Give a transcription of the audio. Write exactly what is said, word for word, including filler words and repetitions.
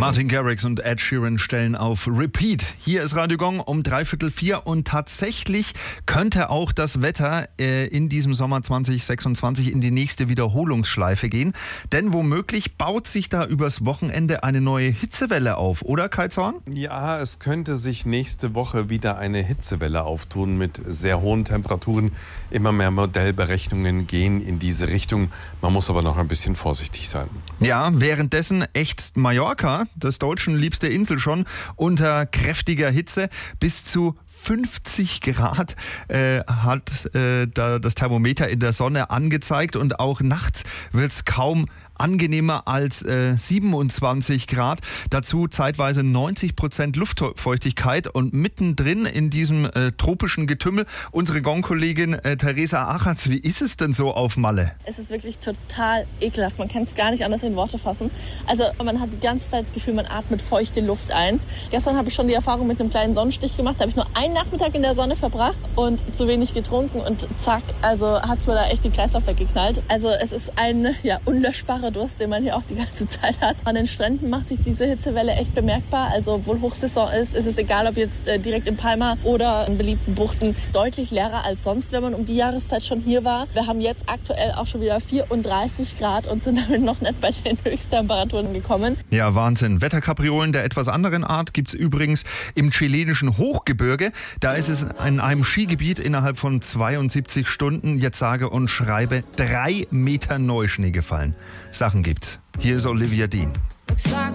Martin Garrix und Ed Sheeran stellen auf Repeat. Hier ist Radio Gong um dreiviertel vier und tatsächlich könnte auch das Wetter äh, in diesem Sommer zwanzig sechsundzwanzig in die nächste Wiederholungsschleife gehen. Denn womöglich baut sich da übers Wochenende eine neue Hitzewelle auf, oder Kai Zorn? Ja, es könnte sich nächste Woche wieder eine Hitzewelle auftun mit sehr hohen Temperaturen. Immer mehr Modellberechnungen gehen in diese Richtung. Man muss aber noch ein bisschen vorsichtig sein. Ja, währenddessen ächzt Mallorca, das Deutschen liebste Insel, schon unter kräftiger Hitze. Bis zu fünfzig Grad äh, hat äh, da das Thermometer in der Sonne angezeigt und auch nachts wird es kaum angenehmer als äh, siebenundzwanzig Grad. Dazu zeitweise neunzig Prozent Luftfeuchtigkeit und mittendrin in diesem äh, tropischen Getümmel unsere Gong-Kollegin äh, Theresa Achatz. Wie ist es denn so auf Malle? Es ist wirklich total ekelhaft. Man kann es gar nicht anders in Worte fassen. Also man hat die ganze Zeit das Gefühl, man atmet feuchte Luft ein. Gestern habe ich schon die Erfahrung mit einem kleinen Sonnenstich gemacht. Da habe ich nur einen Nachmittag in der Sonne verbracht und zu wenig getrunken und zack, also hat es mir da echt den Kreislauf weggeknallt. Also es ist ein ja, unlöschbarer Durst, den man hier auch die ganze Zeit hat. An den Stränden macht sich diese Hitzewelle echt bemerkbar. Also obwohl Hochsaison ist, ist es egal, ob jetzt äh, direkt in Palma oder in beliebten Buchten, deutlich leerer als sonst, wenn man um die Jahreszeit schon hier war. Wir haben jetzt aktuell auch schon wieder vierunddreißig Grad und sind damit noch nicht bei den Höchsttemperaturen gekommen. Ja, Wahnsinn. Wetterkapriolen der etwas anderen Art gibt es übrigens im chilenischen Hochgebirge. Da ist es in einem Skigebiet innerhalb von zweiundsiebzig Stunden, jetzt sage und schreibe, drei Meter Neuschnee gefallen. Sachen gibt's. Hier ist Olivia Dean.